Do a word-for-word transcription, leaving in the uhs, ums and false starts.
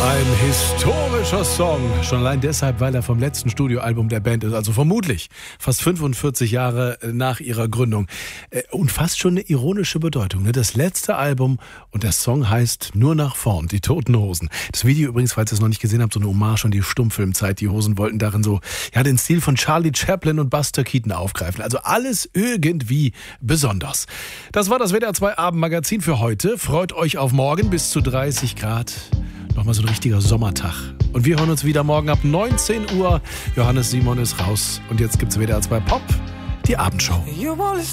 Ein historischer Song, schon allein deshalb, weil er vom letzten Studioalbum der Band ist, also vermutlich fast fünfundvierzig Jahre nach ihrer Gründung. Und fast schon eine ironische Bedeutung, ne? Das letzte Album und der Song heißt Nur nach vorn, die Toten Hosen. Das Video übrigens, falls ihr es noch nicht gesehen habt, so eine Hommage an die Stummfilmzeit. Die Hosen wollten darin so ja den Stil von Charlie Chaplin und Buster Keaton aufgreifen. Also alles irgendwie besonders. Das war das W D R zwei Abendmagazin für heute. Freut euch auf morgen bis zu dreißig Grad. Nochmal so ein richtiger Sommertag. Und wir hören uns wieder morgen ab neunzehn Uhr. Johannes Simon ist raus. Und jetzt gibt's W D R zwei Pop, die Abendshow.